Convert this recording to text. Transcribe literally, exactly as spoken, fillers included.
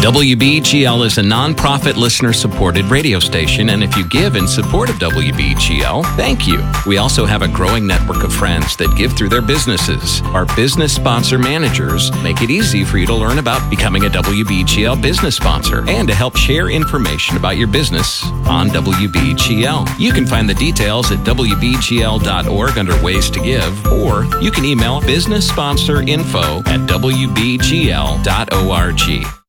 W B G L is a nonprofit listener-supported radio station, and if you give in support of W B G L, thank you. We also have a growing network of friends that give through their businesses. Our business sponsor managers make it easy for you to learn about becoming a W B G L business sponsor and to help share information about your business on W B G L. You can find the details at W B G L dot org under Ways to Give, or you can email business sponsor info at W B G L dot org.